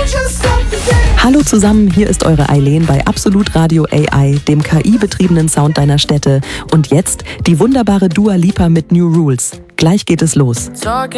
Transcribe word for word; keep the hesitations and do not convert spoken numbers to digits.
Hallo zusammen, hier ist eure Eileen bei Absolut Radio A I, dem K I-betriebenen Sound deiner Städte. Und jetzt die wunderbare Dua Lipa mit New Rules. Gleich geht es los.